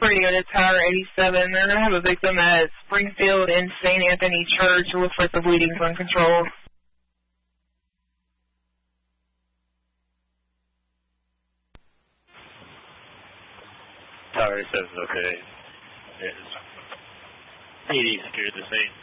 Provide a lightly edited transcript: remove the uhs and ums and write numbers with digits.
radio to Tower 87. They're going to have a victim at Springfield and St. Anthony Church. It looks like the bleeding's uncontrolled. Tower 87 is okay. 80 secured the same.